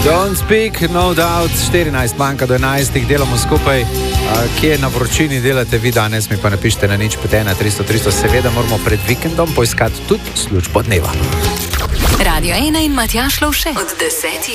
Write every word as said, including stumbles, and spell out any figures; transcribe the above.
Don't speak, no doubt, štirinajst manjka do enajstih, delamo skupaj. Kje na vročini delate vi danes, mi pa napišite na nič pet ena tristo tristo. Seveda moramo pred vikendom poiskati tudi službo dneva. Radio ena in Matjaž Lovše od desetih.